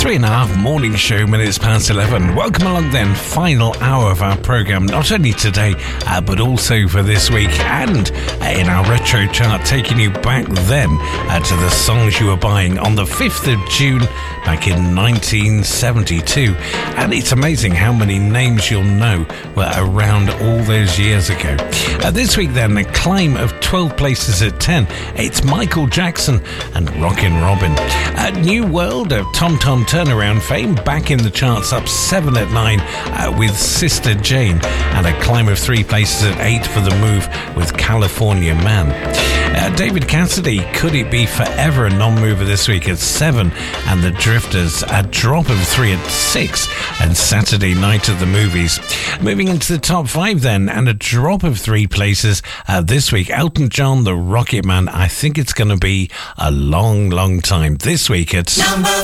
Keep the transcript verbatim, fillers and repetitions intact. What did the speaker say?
Three and a half morning show, minutes past eleven. Welcome along then, final hour of our programme, not only today, uh, but also for this week, and uh, in our retro chart, taking you back then uh, to the songs you were buying on the fifth of June back in nineteen seventy-two. And it's amazing how many names you'll know were around all those years ago. Uh, this week then, a climb of twelve places at ten. It's Michael Jackson and Rockin' Robin. A new world of Tom Tom turnaround fame, back in the charts, up seven at nine uh, with Sister Jane, and a climb of three places at eight for The Move with California Man. Uh, David Cassidy, Could It Be Forever, a non-mover this week at seven, and The Drifters, a drop of three at six, and Saturday Night at the Movies. Moving into the top five then, and a drop of three places uh, this week, Elton John, The Rocket Man. I think it's going to be a long, long time this week at number